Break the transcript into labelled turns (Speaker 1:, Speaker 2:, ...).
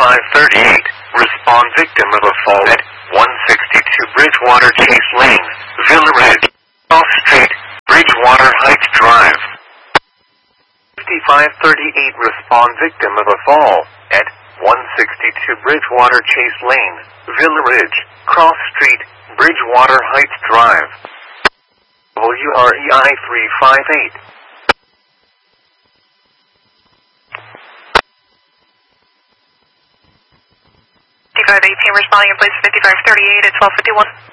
Speaker 1: 5538. Respond victim of a fall at 162 Bridgewater Chase Lane, Villa Ridge, Off Street, Bridgewater Heights Drive. 5538. Respond victim of a fall at 162 Bridgewater Chase Lane, Villa Ridge, Cross Street, Bridgewater Heights Drive. WREI 358.
Speaker 2: 5518 responding in place 5538 at 1251.